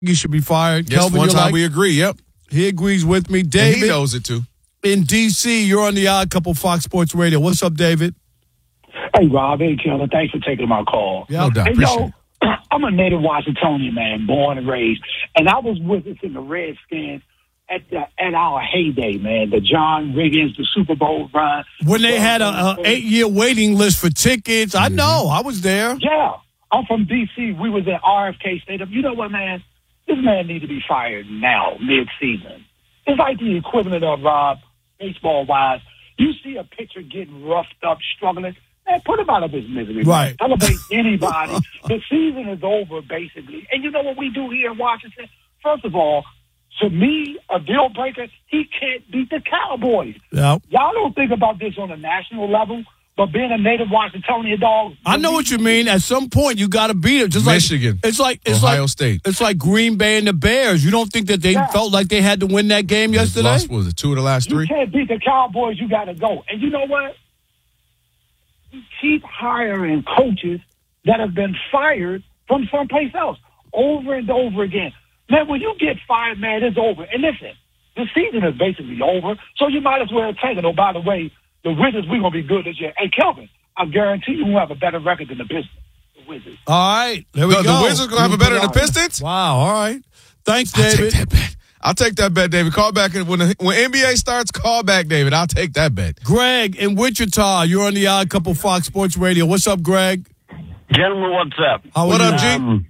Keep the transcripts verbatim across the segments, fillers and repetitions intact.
he should be fired. Yes, Kelvin, one time like, we agree, yep. He agrees with me. David, and he knows it, too. In D C, you're on the Odd Couple Fox Sports Radio. What's up, David? Hey, Rob. Hey, Killer. Thanks for taking my call. Yeah, no doubt. Hey, Appreciate yo, it. I'm a native Washingtonian, man, born and raised. And I was with us in the Redskins at the, at our heyday, man. The John Riggins, the Super Bowl run. When they had a, a eight-year waiting list for tickets. I know. I was there. Yeah. I'm from D C. We was at R F K Stadium. You know what, man? This man need to be fired now, mid-season. It's like the equivalent of, Rob, baseball-wise. You see a pitcher getting roughed up, struggling. Man, put him out of his misery. Right. Man. Celebrate anybody. The season is over, basically. And you know what we do here in Washington? First of all, to me, a deal breaker, he can't beat the Cowboys. Yep. Y'all don't think about this on a national level, but being a native Washingtonian dog. I know what you mean. At some point, you got to beat it. Just Michigan. Like, it's like it's Ohio like, State. It's like Green Bay and the Bears. You don't think that they Yeah. felt like they had to win that game yesterday? Lost, what was it, two of the last You three? can't beat the Cowboys, you got to go. And you know what? You keep hiring coaches that have been fired from someplace else over and over again. Man, when you get fired, man, it's over. And listen, the season is basically over, so you might as well take it. Oh, by the way, the Wizards, we're going to be good this year. Hey, Kelvin, I guarantee you we'll have a better record than the business. The Wizards. All right. There we The, go. the Wizards going to have a better than the Pistons? Wow. All right. Thanks, I'll David. take that bet. I'll take that bet, David. Call back. When, the, when N B A starts, call back, David. I'll take that bet. Greg in Wichita, you're on the Odd Couple Fox Sports Radio. What's up, Greg? Gentlemen, what's up? How What are up, you? G? Um,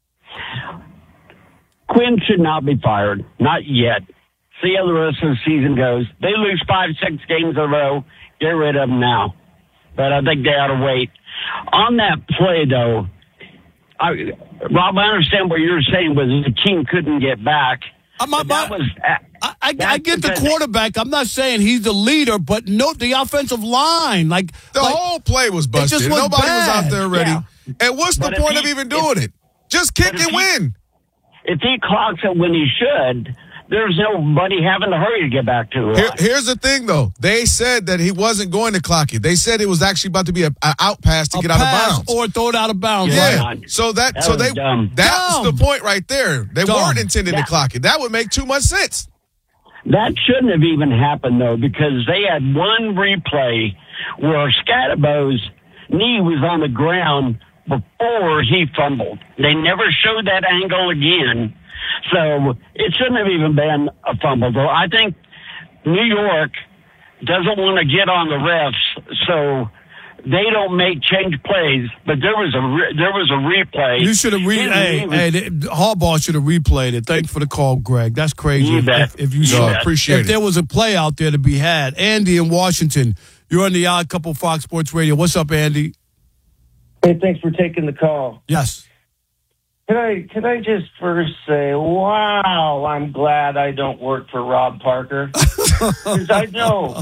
Quinn should not be fired. Not yet. See how the rest of the season goes. They lose five, six games in a row. Get rid of them now. But I think they ought to wait. On that play, though, I, Rob, I understand what you're saying was the team couldn't get back. I'm not, But that was, uh, I, I, I that's get the because- quarterback. I'm not saying he's the leader, but note the offensive line. Like The like, whole play was busted. just was Nobody bad. was out there ready. Yeah. And what's the But if point he- of even doing if- it? Just kick but if and he- win. if he clocks it when he should, there's nobody having to hurry to get back to the Here, line. here's the thing, though. They said that he wasn't going to clock it. They said it was actually about to be an out pass to a get out of pass bounds. or throw it out of bounds. Yeah. Right? So that, That so was they dumb. that's Dumb. the point right there. They Dumb. weren't intending Yeah. to clock it. That would make too much sense. That shouldn't have even happened, though, because they had one replay where Scatterbo's knee was on the ground before he fumbled. They never showed that angle again. So it shouldn't have even been a fumble. Though I think New York doesn't want to get on the refs, so they don't make change plays. But there was a re- there was a replay. You should have re. His Hey, knee was- hey, the- Harbaugh should have replayed it. Thanks for the call, Greg. That's crazy. You if, bet. if, if you You saw, bet. Appreciate if it. there was a play out there to be had, Andy in Washington, you're on the Odd Couple Fox Sports Radio. What's up, Andy? Hey, thanks for taking the call. Yes. Can I can I just first say, wow, I'm glad I don't work for Rob Parker. Because I know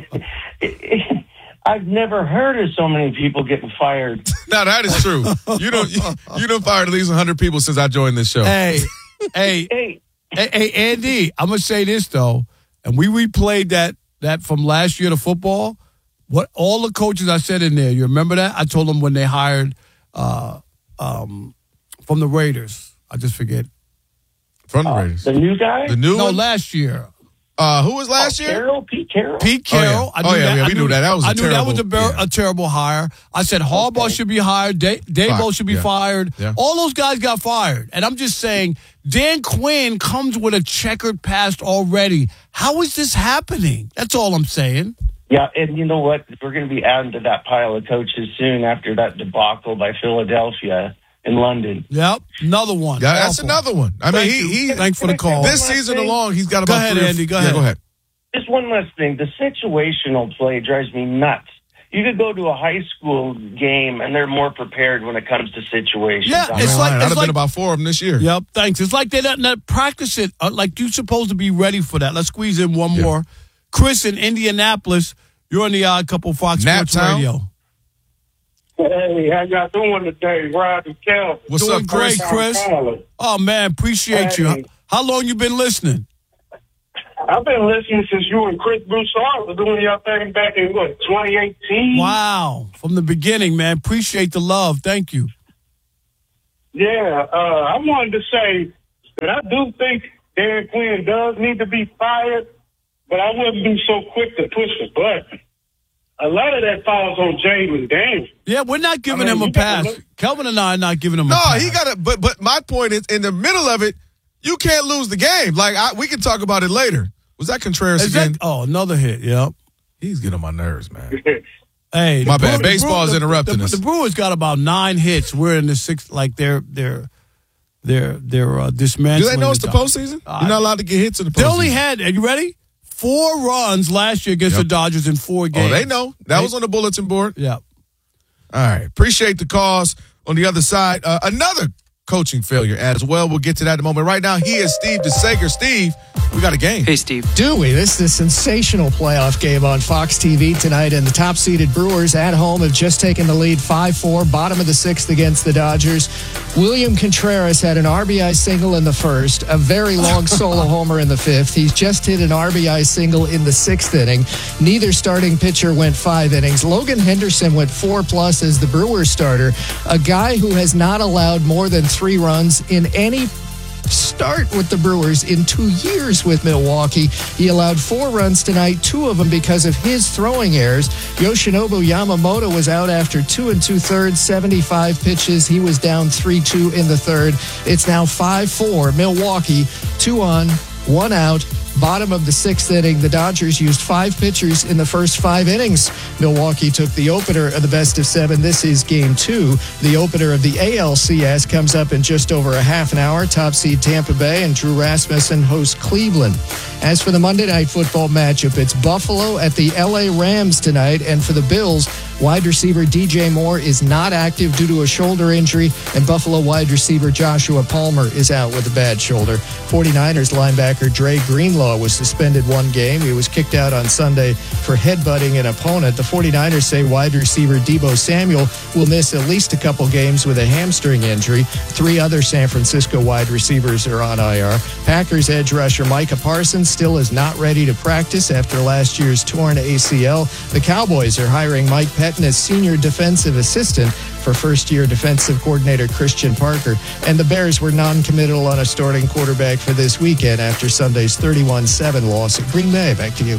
I've never heard of so many people getting fired. Now that is true. You don't you, you done fired at least one hundred people since I joined this show. Hey, hey, Hey, hey, hey, Andy. I'm gonna say this though, and we replayed that that from last year to football. What all the coaches I said in there, you remember that? I told them when they hired uh, um, from the Raiders. I just forget. From the Raiders. the new guy? The new No, one? last year. Uh, who was last oh, year? Carroll? Pete Carroll? Pete Oh, yeah. Carroll. I Oh, knew yeah, that. yeah, I we knew, knew that. That was a I knew that was a, terrible- ber- yeah. a terrible hire. I said Harbaugh Okay. should be hired. Da- Dabo Fired. should be Yeah. fired. Yeah. All those guys got fired. And I'm just saying, Dan Quinn comes with a checkered past already. How is this happening? That's all I'm saying. Yeah, and you know what? We're going to be adding to that pile of coaches soon after that debacle by Philadelphia in London. Yep. Another one. Yeah, that's Awful. another one. I mean, Thank he, you. he Thanks for the call. this One last season thing. alone, he's got Go about ahead, three or- Andy, go yeah, ahead. go ahead. Just one last thing. The situational play drives me nuts. You could go to a high school game and they're more prepared when it comes to situations. Yeah, I'm it's not- like- I'd have like- been about four of them this year. Yep, thanks. It's like they don't not practice it. Uh, like you're supposed to be ready for that. Let's squeeze in one Yeah. more. Chris in Indianapolis, you're on the Odd Couple Fox Nap Sports Town? Radio. Hey, how y'all doing today, Rod and Kelvin? What's Doing up, Chris? great, Chris. Calling. Oh man, appreciate you. Hey. How long you been listening? I've been listening since you and Chris Broussard were doing your thing back in, what, twenty eighteen? Wow, from the beginning, man. Appreciate the love. Thank you. Yeah, uh, I wanted to say But I do think Dan Quinn does need to be fired, but I wouldn't be so quick to push the button. A lot of that falls on Jalen Daniels. Yeah, we're not giving I mean, him a you gotta pass. look- Kelvin and I are not giving him No, a pass. he got to. But but my point is, in the middle of it, you can't lose the game. Like I, we can talk about it later. Was that Contreras Is again? that, oh, another hit, yep. He's getting on my nerves, man. Hey, My the bad. Brew- the Baseball is Brew- interrupting the, us. The Brewers got about nine hits. We're in the sixth, like they're they're they're they're uh, dismantling. Do they know it's the Dodgers. postseason? Uh, You're not allowed to get hits in the postseason. They only had. Are you ready? Four runs last year against Yep. the Dodgers in four Oh, games. they know. That They- was on the bulletin board. Yeah. All right. Appreciate the calls on the other side. Uh, another coaching failure as well. We'll get to that in a moment. Right now, he is Steve DeSager. Steve, we got a game. Hey, Steve. Do we? This is a sensational playoff game on Fox T V tonight, and the top-seeded Brewers at home have just taken the lead five four, bottom of the sixth against the Dodgers. William Contreras had an R B I single in the first, a very long solo homer in the fifth. He's just hit an R B I single in the sixth inning. Neither starting pitcher went five innings. Logan Henderson went four-plus as the Brewers starter, a guy who has not allowed more than three runs in any start with the Brewers in two years with Milwaukee. He allowed four runs tonight, two of them because of his throwing errors. Yoshinobu Yamamoto was out after two and two-thirds, seventy-five pitches. He was down three two in the third. It's now five four, Milwaukee, two on, one out. Bottom of the sixth inning, the Dodgers used five pitchers in the first five innings. Milwaukee took the opener of the best of seven. This is game two. The opener of the A L C S comes up in just over a half an hour. Top seed Tampa Bay and Drew Rasmussen host Cleveland. As for the Monday Night Football matchup, it's Buffalo at the L A Rams tonight. And for the Bills, wide receiver D J Moore is not active due to a shoulder injury, and Buffalo wide receiver Joshua Palmer is out with a bad shoulder. forty-niners linebacker Dre Greenlaw was suspended one game. He was kicked out on Sunday for headbutting an opponent. The forty-niners say wide receiver Deebo Samuel will miss at least a couple games with a hamstring injury. Three other San Francisco wide receivers are on I R. Packers edge rusher Micah Parsons still is not ready to practice after last year's torn A C L. The Cowboys are hiring Mike Pettin as senior defensive assistant for first-year defensive coordinator Christian Parker. And the Bears were non-committal on a starting quarterback for this weekend after Sunday's thirty-one seven loss at Green Bay. Back to you.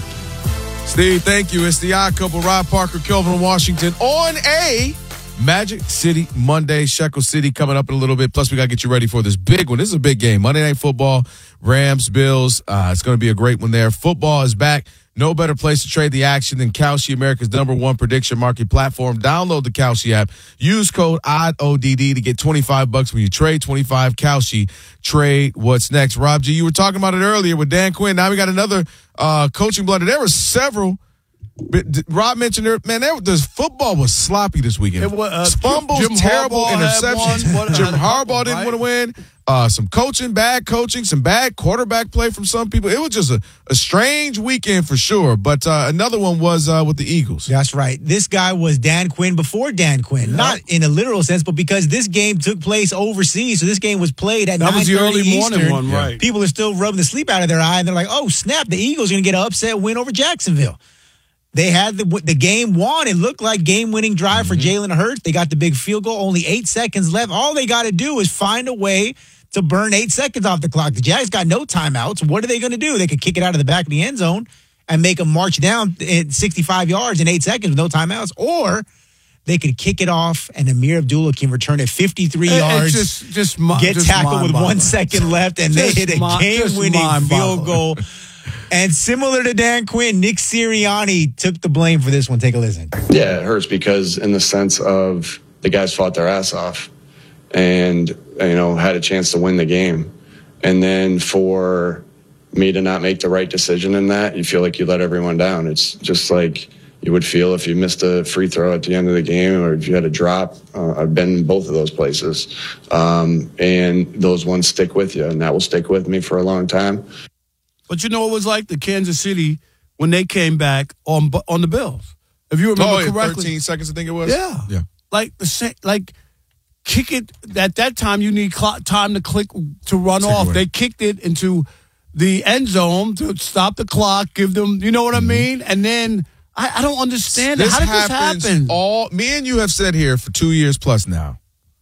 Steve, thank you. It's the Odd Couple, Rob Parker, Kelvin Washington on a Magic City Monday. Shekel City coming up in a little bit. Plus, we got to get you ready for this big one. This is a big game. Monday Night Football, Rams, Bills. Uh, it's going to be a great one there. Football is back. No better place to trade the action than Kalshi, America's number one prediction market platform. Download the Kalshi app. Use code O D D O D D to get twenty-five bucks when you trade twenty-five. Kalshi. Trade what's next. Rob G, you were talking about it earlier with Dan Quinn. Now we got another uh, coaching blunder. There were several. Rob mentioned there, man, there, the football was sloppy this weekend. It was, uh, Fumbles, Jim terrible Harbaugh had interceptions. one. What- Jim had a couple, Harbaugh didn't right? want to win. Uh, some coaching, bad coaching, some bad quarterback play from some people. It was just a, a strange weekend for sure. But uh, another one was uh, with the Eagles. That's right. This guy was Dan Quinn before Dan Quinn. Not in a literal sense, but because this game took place overseas. So this game was played at That was the nine thirty early morning Eastern. one, right. People are still rubbing the sleep out of their eye. And they're like, oh, snap, the Eagles are going to get an upset win over Jacksonville. They had the the game won. It looked like game-winning drive for Jalen Hurts. They got the big field goal. Only eight seconds left. All they got to do is find a way to burn eight seconds off the clock. The Jags got no timeouts. What are they going to do? They could kick it out of the back of the end zone and make them march down at sixty-five yards in eight seconds with no timeouts, or they could kick it off and Amir Abdullah can return it fifty-three It- it's yards, just, just, mi- get just tackled with mind-boggling. one second left, and Just they hit a mi- just game-winning field mind-boggling. goal. And similar to Dan Quinn, Nick Sirianni took the blame for this one. Take a listen. Yeah, it hurts because in the sense of the guys fought their ass off and, you know, had a chance to win the game. And then for me to not make the right decision in that, you feel like you let everyone down. It's just like you would feel if you missed a free throw at the end of the game or if you had a drop. Uh, I've been in both of those places. Um, and those ones stick with you, and that will stick with me for a long time. But you know what it was like? The Kansas City, when they came back on on the Bills. If you remember Oh, yeah, correctly. thirteen seconds, I think it was. Yeah. Yeah. Like, the sa- like kick it. At that time, you need clock, time to click to run Take it off. away. They kicked it into the end zone to stop the clock, give them, you know what Mm-hmm. I mean? And then I, I don't understand it. This How did this happens happen? all. Me and you have said here for two years plus now.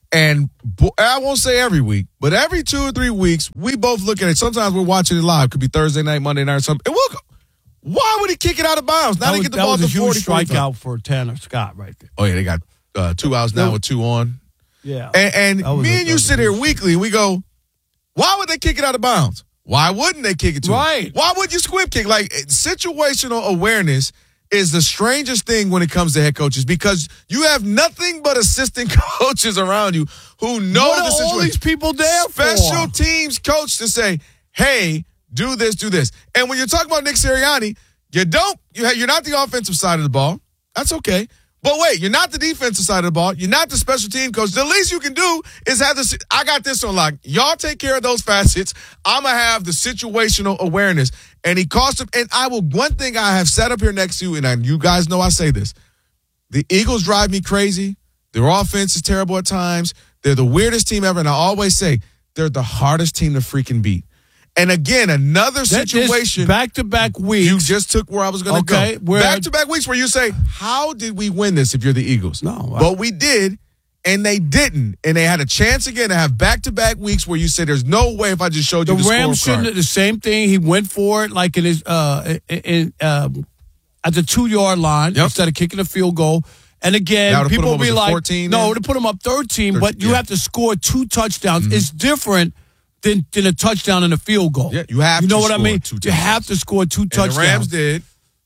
And bo- I won't say every week, but every two or three weeks, we both look at it. Sometimes we're watching it live. Could be Thursday night, Monday night, or something. And we'll go, why would he kick it out of bounds? Now that they was, get the that ball was to a huge forty, forty-five. strikeout for Tanner Scott right there. Oh, yeah, they got uh, two outs now No. with two on. Yeah. And, and That was me a- and that you was sit a here huge- weekly and we go, why would they kick it out of bounds? Why wouldn't they kick it to him? Right. Why would you squib kick? Like, situational awareness is the strangest thing when it comes to head coaches because you have nothing but assistant coaches around you who know What the are situation. all these people there Special for? teams coach to say, hey, do this, do this. And when you're talking about Nick Sirianni, you don't, you ha- you're not the offensive side of the ball. That's okay. But wait, you're not the defensive side of the ball. You're not the special team coach. The least you can do is have this. I got this on lock. Y'all take care of those facets. I'm going to have the situational awareness. And he cost him. And I will, one thing I have set up here next to you, and I, you guys know I say this. The Eagles drive me crazy. Their offense is terrible at times. They're the weirdest team ever. And I always say they're the hardest team to freaking beat. And again, another situation. Back to back weeks. You just took where I was going to Okay, go. where- Back to back weeks where you say, how did we win this if you're the Eagles? No, I- But we did, and they didn't. And they had a chance again to have back to back weeks where you say, there's no way if I just showed The you the Rams scorecard. shouldn't have the same thing. He went for it like in his uh in, in um at the two yard line Yep. instead of kicking a field goal. And again, That would've put people him, will be was it like, fourteen no, then? to put him up thirteen, Thir- but you yeah. have to score two touchdowns. Mhm. It's different than than a touchdown and a field goal. Yeah, you have You know to what I score mean? two You have touchdowns. to score two And touchdowns. the Rams did.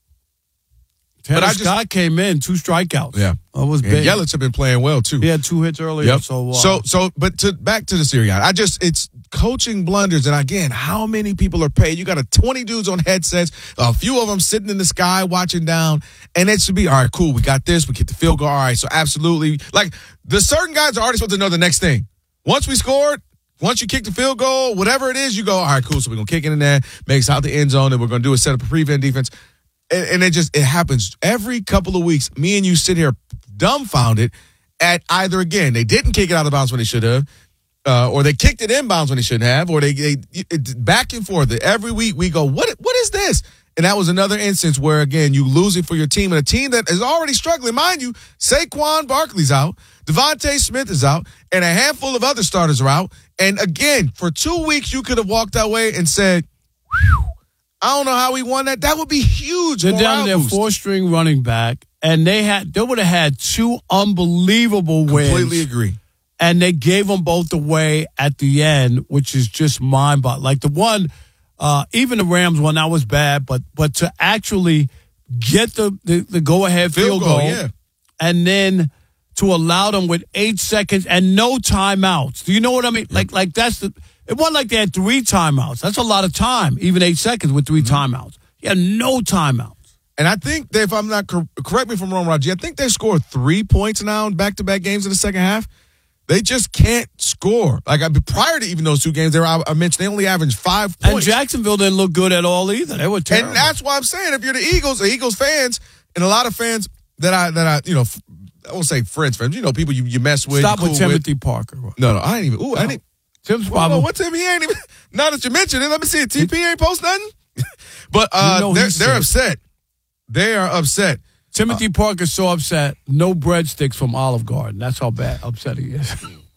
Tanner but I just- Scott came in two strikeouts. Yeah. that was And big. Yelich have been playing well, too. He had two hits earlier. Yep. So uh, so, so, but to back to the Sirianni, I just it's coaching blunders, and again, how many people are paid? You got a twenty dudes on headsets, a few of them sitting in the sky watching down, and it should be all right. Cool, we got this. We get the field goal. All right, so absolutely, like the certain guys are already supposed to know the next thing. Once we scored. Once you kick the field goal, whatever it is, you go, all right, cool. So we're going to kick it in there, makes out the end zone, and we're going to do is set up a prevent defense. And, and it just, it happens every couple of weeks. Me and you sit here dumbfounded at either, again, they didn't kick it out of bounds when they should have, uh, or they kicked it in bounds when they shouldn't have, or they, they it, back and forth. Every week we go, what? what is this? And that was another instance where, again, you lose it for your team, and a team that is already struggling. Mind you, Saquon Barkley's out, Devontae Smith is out, and a handful of other starters are out. And again, for two weeks, you could have walked that way and said, whew, I don't know how we won that. That would be huge. They're down morale their boost. four-string running back, and they had they would have had two unbelievable wins. Completely agree. And they gave them both away at the end, which is just mind-boggling. Like the one, uh, even the Rams one, that was bad, but but to actually get the, the, the go-ahead field, Field goal, goal, yeah. and then to allow them with eight seconds and no timeouts. Do you know what I mean? Yeah. Like like that's the. It wasn't like they had three timeouts. That's a lot of time, even eight seconds with three Mm-hmm. timeouts. Yeah, no timeouts. And I think that if I'm not cor- correct me if I'm wrong, Raji, I think they scored three points now in back-to-back games in the second half. They just can't score. Like I, prior to even those two games, they were, I, I mentioned they only averaged five And points. Jacksonville didn't look good at all either. They were terrible. And that's why I'm saying if you're the Eagles, the Eagles fans, and a lot of fans that I that I you know f- I won't say friends, friends, you know people you, you mess with. Stop you cool with Timothy Parker. No, no, I ain't even. Ooh, I didn't. Tim's Well, probably. no, what Tim? He ain't even. Now that you mentioned it, let me see it. T P ain't post nothing. But uh, You know they're, he's they're sick. upset. They are upset. Timothy Parker's so upset. No breadsticks from Olive Garden. That's how bad upset he is.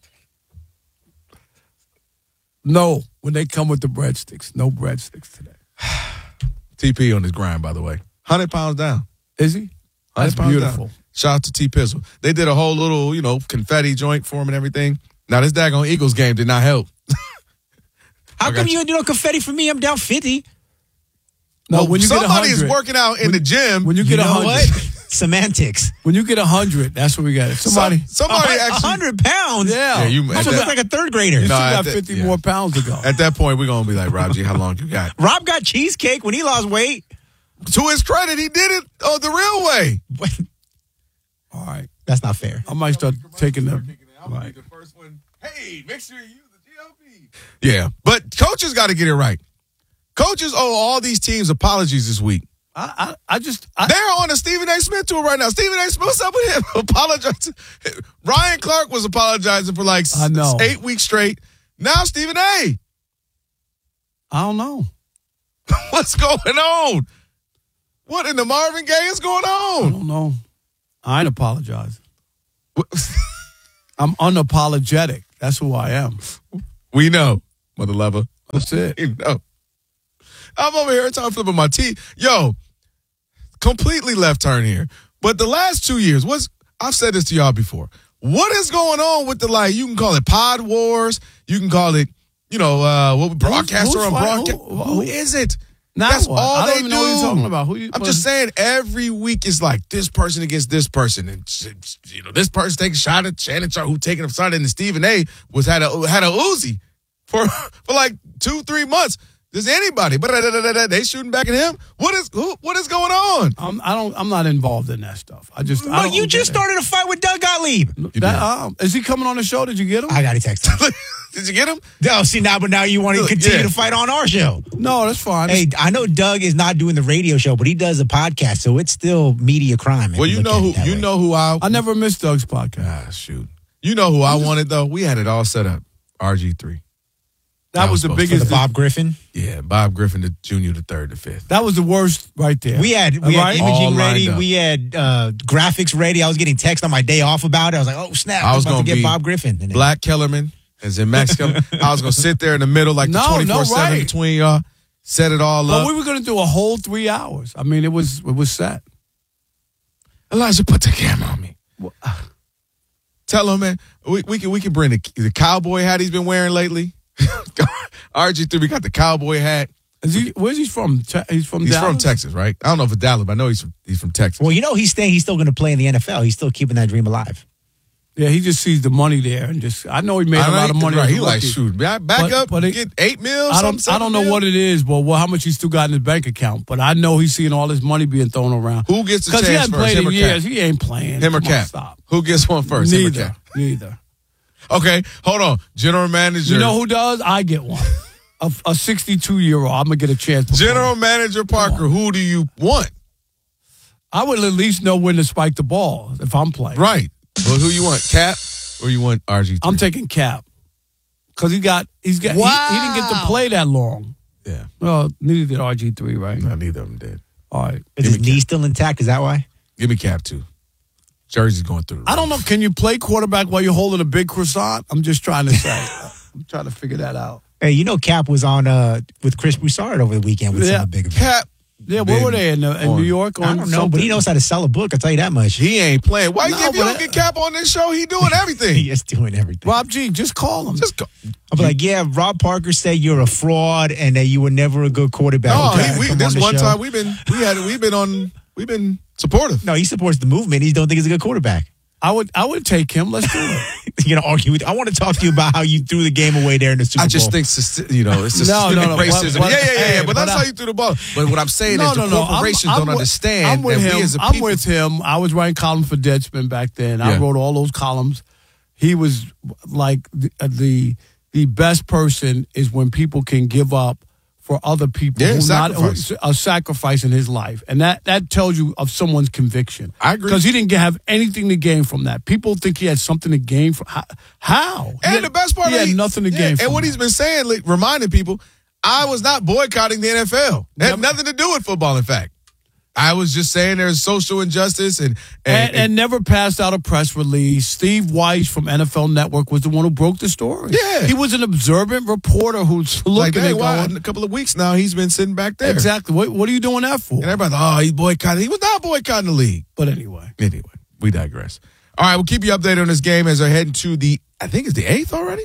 No, when they come with the breadsticks, no breadsticks today. T P on his grind, by the way, hundred pounds down. Is he? That's one hundred pounds beautiful. down. Shout out to T Pizzle. They did a whole little, you know, confetti joint for him and everything. Now this daggone Eagles game did not help. How I come got you didn't do no confetti for me? I'm down fifty. No, Well, when you get a somebody is hundred, working out in the gym. when you You get a know hundred, what? Semantics. when you get a hundred, that's what we got. Somebody, Some- somebody A actually. hundred pounds. yeah, Yeah, you- I at should that- look like a third grader. you No, still at got that- fifty yeah. more pounds to go. At that point, we're gonna be like, Rob G, how long you got? Rob got cheesecake when he lost weight. To his credit, he did it uh, the real way. All right, That's not fair. I might start taking them. I'm gonna Right. be the first one. Hey, make sure you use the G L P. Yeah, but coaches got to get it right. Coaches owe all these teams apologies this week. I, I, I just, I, They're on the Stephen A. Smith tour right now. Stephen A. Smith, what's up with him? Apologizing. Ryan Clark was apologizing for like I know. eight weeks straight. Now Stephen A. I don't know. What's going on? What in the Marvin Gaye is going I on? don't know. I ain't apologizing. I'm unapologetic. That's who I am. We know, mother lover. That's it. You know. I'm over here every time flipping my tea. Yo, completely left turn here. But the last two years, what's I've said this to y'all before. What is going on with the, like, you can call it pod wars, you can call it, you know, uh, what broadcaster who's on fighting? broadcast. Who- Who, who- is it? Now That's what? all I don't they even do. know what you're talking about. Who you- I'm just saying, every week is like this person against this person, and you know this person taking a shot at Shannon Sharp, who taking a shot at Stephen A. was had a had a Uzi for for like two three months. Does anybody? But they shooting back at him. What is who, what is going on? I'm, I don't. I'm not involved in that stuff. I just. I But don't you get just it. started a fight with Doug Gottlieb. That, um, is he coming on the show? Did you get him? I got to text him. Did you get him? No, see now, but now you want to Look, continue yeah. to fight on our show. No, that's fine. Hey, I know Doug is not doing the radio show, but he does a podcast, so it's still media crime. if Well, you look know at who it that you way. know who I I never missed Doug's podcast. ah shoot. You know who I wanted though. We had it all set up. R G three. That That was was the supposed to for biggest. the Bob Griffin. Yeah, Bob Griffin, the junior, the third, the fifth. That was the worst right there. We had we Right? had All imaging lined ready. up. We had uh, graphics ready. I was getting text on my day off about it. I was like, oh snap! I was I'm about gonna to get be Bob Griffin. And then- Black Kellerman, as in Max Kellerman. I was gonna sit there in the middle, like No, the no, twenty-four seven right. between y'all, set it all But up. we were going to do a whole three hours. I mean, it was it was set. Elijah, put the camera on me. Tell him, man, we, we can we can bring the, the cowboy hat he's been wearing lately. R G three, we got the cowboy hat. Is he? Where's he from? Te- He's from. He's Dallas? from Texas, right? I don't know if it's Dallas, but I know he's from, he's from Texas. well, you know he's staying. He's still going to play in the N F L. He's still keeping that dream alive. Yeah, he just sees the money there and just. I know he made I a lot of ain't- money. Right, as a he like, rookie. shoot, back, back But- up, but it- get eight mil, I don't. something, I don't know seven what mil. it is, but well, how much he's still got in his bank account. But I know he's seeing all this money being thrown around. Who gets the Because chance he hasn't first, played him in or years. Cap? He ain't playing. Him or Come on, Cap? stop. Who gets one first? Him or Neither. Cap? Neither. Okay, hold on. General manager. You know who does? I get one. a, a sixty-two year old. I'm gonna get a chance. before- General manager Parker, who do you want? I would at least know when to spike the ball if I'm playing. Right. Well, who you want? Cap or you want R G three? I'm taking Cap because he got he's got he- he, didn't get to play that long. Yeah. Well, neither did R G three, right? No, neither of them did. All right. Is his knee still intact? Is that why? Give me Cap too. Jersey's going through. the I don't know. Can you play quarterback while you're holding a big croissant? I'm just trying to say. I'm trying to figure that out. Hey, you know Cap was on uh, with Chris Broussard over the weekend with Yeah. some big events. Cap. Yeah, where were they in, uh, in on- New York? I On don't know, but he something? knows how to sell a book. I'll tell you that much. He ain't playing. Why No, you give you but don't I- get Cap on this show? He doing everything. He is doing everything. Rob G, just call him. Just go. I'll be like, yeah, Rob Parker said you're a fraud and that you were never a good quarterback. No, Okay, he, we, come this on the one show. time we've been we had we've been on we've been supportive. No, he supports the movement. He don't think he's a good quarterback. I would I would take him. Let's do it. You're gonna argue with. I want to talk to you about how you threw the game away there in the Super I Bowl. just think syst- you know it's No, systemic no, no, racism. but- but- yeah, yeah, yeah, yeah. hey, But that's but how I- you threw the ball. But what I'm saying No, is no, the no. I'm- corporations I'm don't with- understand I'm with that him. we as a I'm people. with him. I was writing columns for Deadspin back then. I Yeah. wrote all those columns. He was like the, the the best person is when people can give up for other people. Yeah, who sacrifice. Not, who, a sacrifice in his life, and that that tells you of someone's conviction. I agree. Because he didn't have anything to gain from that. People think he had something to gain from. How? how? He And had- the best part he of had it- nothing to yeah, gain. And from what that. he's been saying, like, reminding people, I was not boycotting the N F L. It had Never. nothing to do with football. In fact, I was just saying there's social injustice and And, and, and never passed out a press release. Steve Weiss from N F L Network was the one who broke the story. Yeah. He was an observant reporter who's like, looking hey, and why? going, In a couple of weeks now, he's been sitting back there. exactly, what, what are you doing that for? And everybody, oh, he boycotted. He was not boycotting the league. But anyway. Anyway, we digress. All right, we'll keep you updated on this game as they're heading to the, I think it's the eighth already?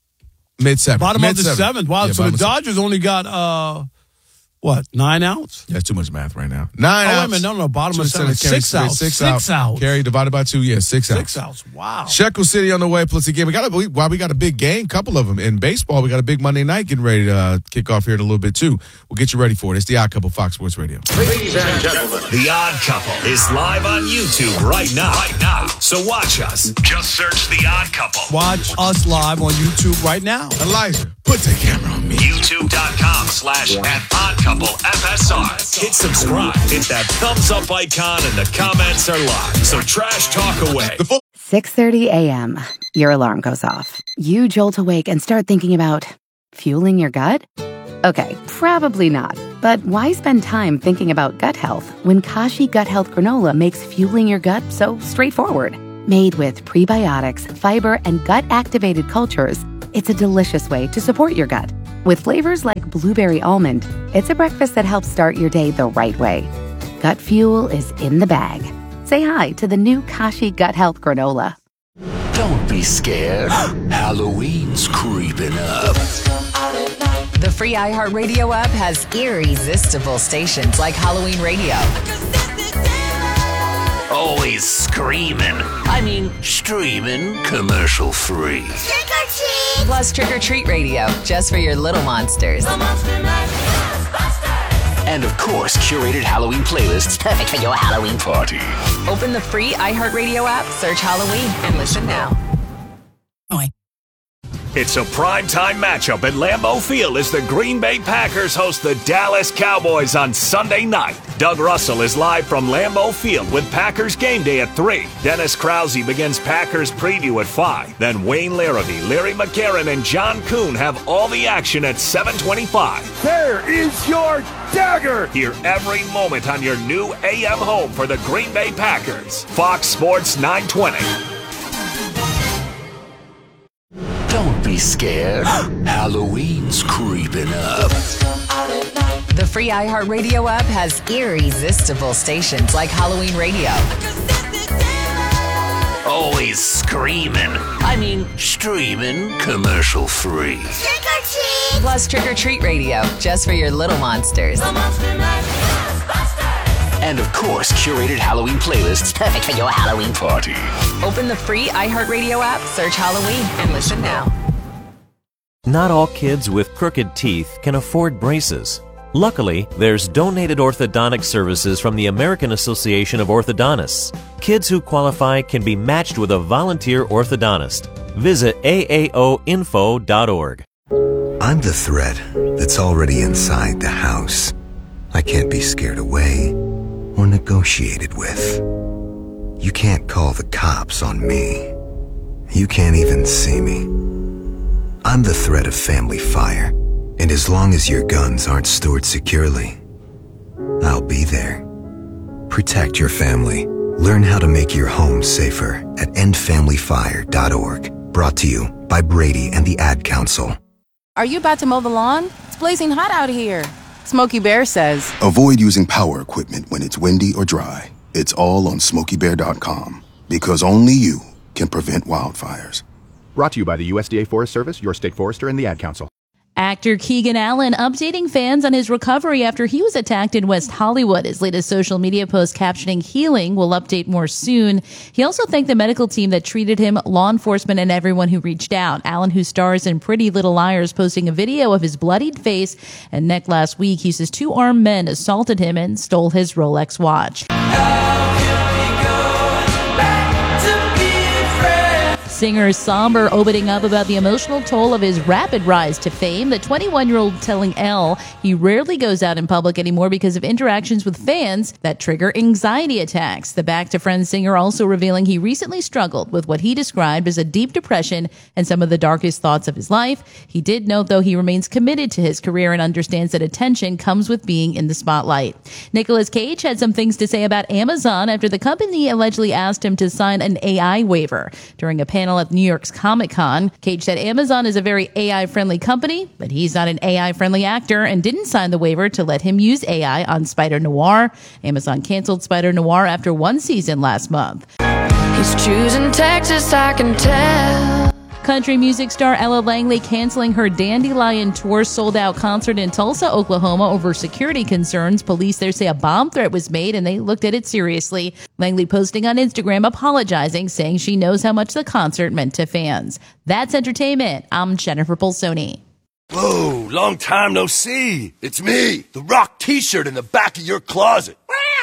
Mid seventh. Bottom Mid of the seventh. Wow, Yeah, so bottom the of seventh. Dodgers only got, uh, what, nine outs? That's too much math right now. Nine Oh, wait a outs. minute. No, no, bottom of the seventh. Carry Six outs. Six, Six outs. Carry divided by two, yeah, six, Six outs. outs. Wow. Shekel City on the way, plus again, we got a, we, well, we got a big game, couple of them. In baseball, we got a big Monday night getting ready to uh, kick off here in a little bit, too. We'll get you ready for it. It's The Odd Couple, Fox Sports Radio. Ladies and gentlemen, The Odd Couple is live on YouTube right now. Right now. So watch us. Just search The Odd Couple. Watch us live on YouTube right now. Elijah, put the camera on me. YouTube.com slash at Odd Couple F S R. Hit subscribe. Hit that thumbs up icon and the comments are live. So trash talk away. The full- six thirty a.m. Your alarm goes off. You jolt awake and start thinking about fueling your gut? Okay, probably not. But why spend time thinking about gut health when Kashi Gut Health Granola makes fueling your gut so straightforward? Made with prebiotics, fiber, and gut-activated cultures, it's a delicious way to support your gut. With flavors like blueberry almond, it's a breakfast that helps start your day the right way. Gut Fuel is in the bag. Say hi to the new Kashi Gut Health Granola. Don't be scared. Halloween's creeping up. The free iHeartRadio app has irresistible stations like Halloween Radio. Always screaming. I mean, streaming commercial free. Trick or treat! Plus Trick or Treat Radio, just for your little monsters. And of course, curated Halloween playlists perfect for your Halloween party. Open the free iHeartRadio app, search Halloween, and listen now. It's a primetime matchup at Lambeau Field as the Green Bay Packers host the Dallas Cowboys on Sunday night. Doug Russell is live from Lambeau Field with Packers Game Day at three. Dennis Krause begins Packers Preview at five. Then Wayne Larrivee, Larry McCarron, and John Kuhn have all the action at seven twenty-five. There is your dagger! Hear every moment on your new A M home for the Green Bay Packers. Fox Sports nine twenty. Don't be scared. Halloween's creeping up. The free iHeartRadio app has irresistible stations like Halloween Radio. Always screaming. I mean, streaming commercial free. Trick or treat! Plus Trick or Treat Radio, just for your little monsters. And of course, curated Halloween playlists perfect for your Halloween party. Open the free iHeartRadio app, search Halloween, and listen now. Not all kids with crooked teeth can afford braces. Luckily, there's donated orthodontic services from the American Association of Orthodontists. Kids who qualify can be matched with a volunteer orthodontist. Visit A A O info dot org. I'm the threat that's already inside the house. I can't be scared away or negotiated with. You can't call the cops on me. You can't even see me. I'm the threat of family fire, and as long as your guns aren't stored securely, I'll be there. Protect your family. Learn how to make your home safer at end family fire dot org. Brought to you by Brady and the Ad Council. Are you about to mow the lawn? It's blazing hot out here. Smokey Bear says, avoid using power equipment when it's windy or dry. It's all on smokey bear dot com, because only you can prevent wildfires. Brought to you by the U S D A Forest Service, your state forester, and the Ad Council. Actor Keegan Allen updating fans on his recovery after he was attacked in West Hollywood. His latest social media post captioning healing will update more soon. He also thanked the medical team that treated him, law enforcement, and everyone who reached out. Allen, who stars in Pretty Little Liars, posting a video of his bloodied face and neck last week. He says two armed men assaulted him and stole his Rolex watch. Singer Somber opening up about the emotional toll of his rapid rise to fame. The twenty-one-year-old telling Elle he rarely goes out in public anymore because of interactions with fans that trigger anxiety attacks. The Back to Friends singer also revealing he recently struggled with what he described as a deep depression and some of the darkest thoughts of his life. He did note, though, he remains committed to his career and understands that attention comes with being in the spotlight. Nicolas Cage had some things to say about Amazon after the company allegedly asked him to sign an A I waiver. During a panel at New York's Comic-Con, Cage said Amazon is a very A I-friendly company, but he's not an A I-friendly actor and didn't sign the waiver to let him use A I on Spider-Noir. Amazon canceled Spider-Noir after one season last month. He's choosing Texas, I can tell. Country music star Ella Langley canceling her Dandelion Tour sold-out concert in Tulsa, Oklahoma over security concerns. Police there say a bomb threat was made and they looked at it seriously. Langley posting on Instagram apologizing, saying she knows how much the concert meant to fans. That's entertainment. I'm Jennifer Bolsoni. Whoa, long time no see. It's me, the Rock t-shirt in the back of your closet.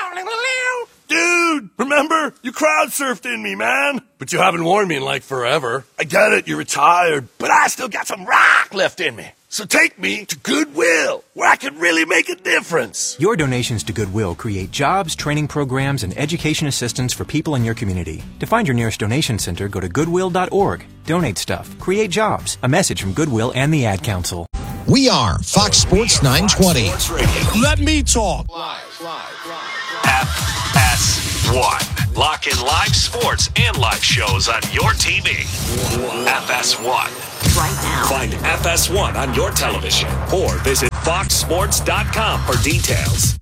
Dude, remember? You crowd surfed in me, man. But you haven't worn me in like forever. I get it, you're retired, but I still got some rock left in me. So take me to Goodwill, where I can really make a difference. Your donations to Goodwill create jobs, training programs, and education assistance for people in your community. To find your nearest donation center, go to goodwill dot org. Donate stuff. Create jobs. A message from Goodwill and the Ad Council. We are Fox Sports nine twenty. Let me talk. F S one. Lock in live sports and live shows on your T V. F S one. Right now. Find F S one on your television or visit fox sports dot com for details.